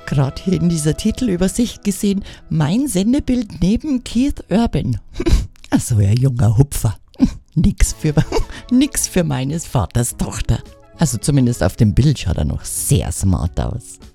Gerade hier in dieser Titelübersicht gesehen, mein Sendebild neben Keith Urban. Also ein junger Hupfer. Nix für meines Vaters Tochter. Also zumindest auf dem Bild schaut er noch sehr smart aus.